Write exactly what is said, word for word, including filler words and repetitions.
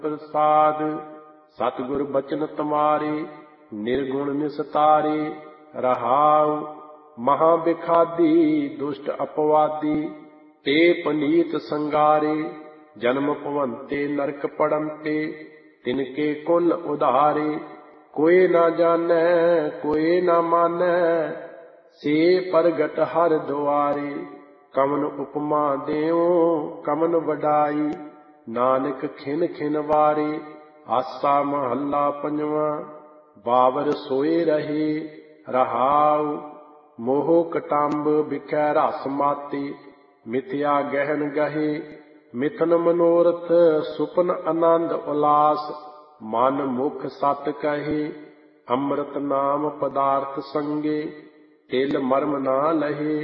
ਪ੍ਰਸਾਦ ਸਤਿਗੁਰ ਬਚਨ ਤੁਮਾਰੇ ਨਿਰਗੁਣ ਨਿਸਤਾਰੇ ਰਹਾਉ। ਮਹਾ ਬਿਖਾਦੀ ਦੁਸ਼ਟ ਅਪਵਾਦੀ ਤੇ ਪਨੀਤ ਸੰਗਾਰੇ ਜਨਮ ਭਵੰਤੇ ਨਰਕ ਪੜੰਤੇ ਤਿਨਕੇ ਕੁਲ ਉਧਾਰੇ। ਕੋਇ ਨਾ ਜਾਣੈ ਕੋਇ ਨਾ ਮਾਨੈ ਸੇ ਪ੍ਰਗਟ ਹਰਿ ਦੁਆਰੇ। ਕਵਨ ਉਪਮਾ ਦੇਉ ਕਵਨ ਵਡਾਈ ਨਾਨਕ ਖਿਨ ਖਿਨ ਵਾਰੇ। ਆਸਾ ਮਹੱਲਾ ਪੰਜਵਾਂ। ਬਾਵਰ ਸੋਏ ਰਹੇ ਰਹਾਉ। ਮੋਹ ਕਟੰਬ ਬਿਖੈ ਰਸ ਮਾਤੀ ਮਿਥਿਆ ਗਹਿਨ ਗਹੇ। ਮਿਥਨ ਮਨੋਰਥ ਸੁਪਨ ਆਨੰਦ ਉਲਾਸ ਮਨ ਮੁਖ ਸਤ ਕਹੇ। ਅੰਮ੍ਰਿਤ ਨਾਮ ਪਦਾਰਥ ਸੰਗੇ ਤਿਲ ਮਰਮ ਨਾ ਲਹੇ।